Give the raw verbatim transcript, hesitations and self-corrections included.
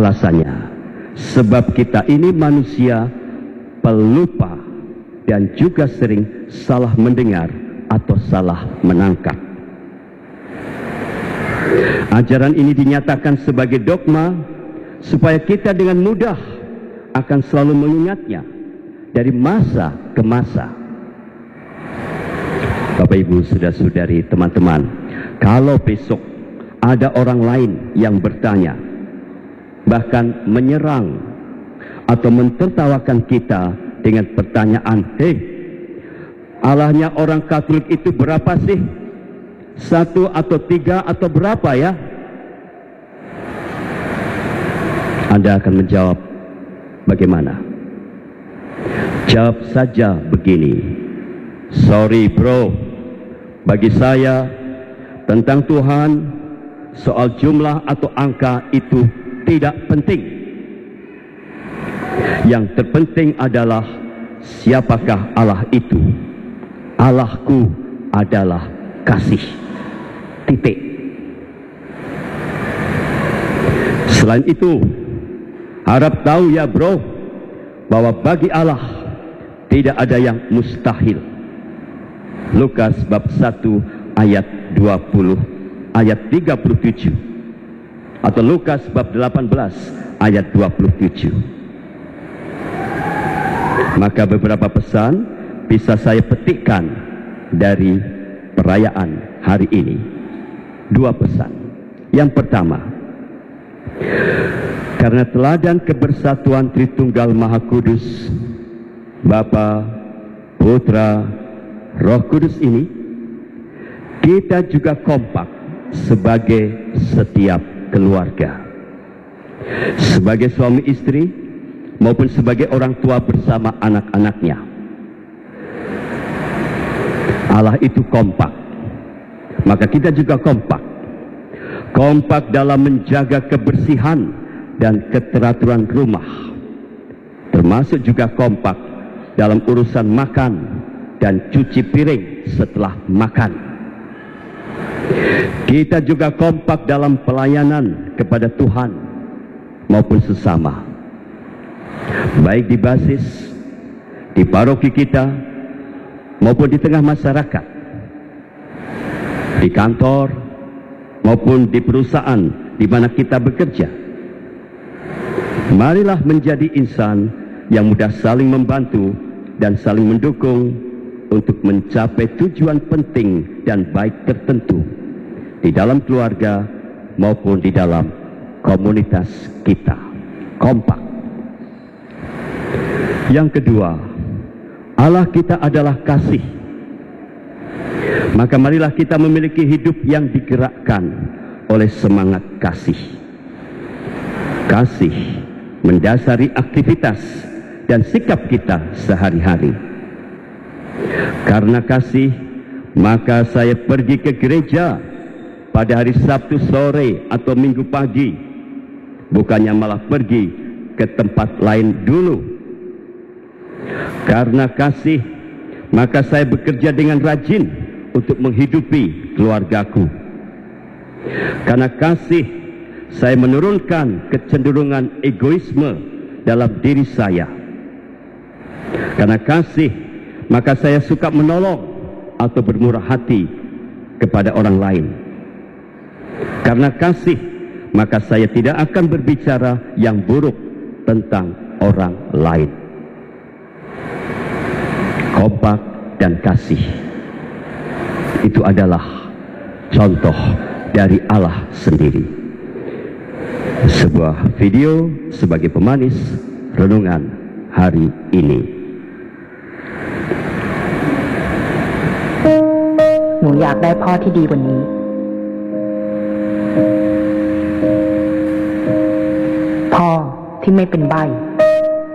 alasannya, sebab kita ini manusia pelupa dan juga sering salah mendengar atau salah menangkap. Ajaran ini dinyatakan sebagai dogma supaya kita dengan mudah akan selalu mengingatnya dari masa ke masa. Bapak Ibu, saudara-saudari, teman-teman, kalau besok ada orang lain yang bertanya, bahkan menyerang atau mentertawakan kita dengan pertanyaan, "Hei, Allahnya orang Katolik itu berapa sih? Satu atau tiga atau berapa ya?" Anda akan menjawab bagaimana? Jawab saja begini, "Sorry bro, bagi saya tentang Tuhan, soal jumlah atau angka itu tidak penting. Yang terpenting adalah siapakah Allah itu. Allahku adalah kasih. Titik." Selain itu, harap tahu ya bro, bahwa bagi Allah tidak ada yang mustahil. Lukas bab satu ayat dua puluh, ayat tiga puluh tujuh, atau Lukas bab delapan belas ayat dua puluh tujuh. Maka beberapa pesan bisa saya petikkan dari perayaan hari ini. Dua pesan. Yang pertama, karena teladan kebersatuan Tritunggal Maha Kudus, Bapa, Putra, Roh Kudus ini, kita juga kompak sebagai setiap keluarga, sebagai suami istri maupun sebagai orang tua bersama anak-anaknya. Allah itu kompak, maka kita juga kompak. Kompak dalam menjaga kebersihan dan keteraturan rumah, termasuk juga kompak dalam urusan makan dan cuci piring setelah makan. Kita juga kompak dalam pelayanan kepada Tuhan maupun sesama, baik di basis, di paroki kita, maupun di tengah masyarakat, di kantor, maupun di perusahaan di mana kita bekerja. Marilah menjadi insan yang mudah saling membantu dan saling mendukung untuk mencapai tujuan penting dan baik tertentu di dalam keluarga maupun di dalam komunitas kita. Kompak. Yang kedua, Allah kita adalah kasih. Maka marilah kita memiliki hidup yang digerakkan oleh semangat kasih. Kasih mendasari aktivitas dan sikap kita sehari-hari. Karena kasih, maka saya pergi ke gereja pada hari Sabtu sore atau Minggu pagi, bukannya malah pergi ke tempat lain dulu. Karena kasih, maka saya bekerja dengan rajin untuk menghidupi keluargaku. Karena kasih, saya menurunkan kecenderungan egoisme dalam diri saya. Karena kasih, maka saya suka menolong atau bermurah hati kepada orang lain. Karena kasih, maka saya tidak akan berbicara yang buruk tentang orang lain. Kompak dan kasih, itu adalah contoh dari Allah sendiri. Sebuah video sebagai pemanis renungan hari ini. หนูอยากได้พ่อที่ดีกว่านี้พ่อที่ไม่เป็นใบ้